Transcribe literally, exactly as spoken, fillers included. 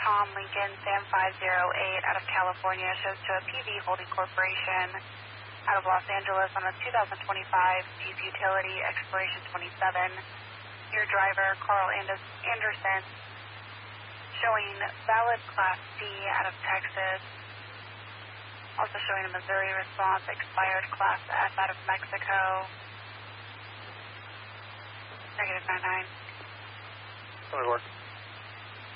Tom Lincoln Sam five zero eight out of California shows to a P V Holding Corporation out of Los Angeles on a two thousand twenty-five Jeep Utility Exploration twenty-seven. Your driver, Carl Anders- Anderson, showing valid Class C out of Texas. Also showing a Missouri response, expired Class F out of Mexico. Negative nine nine. Good work.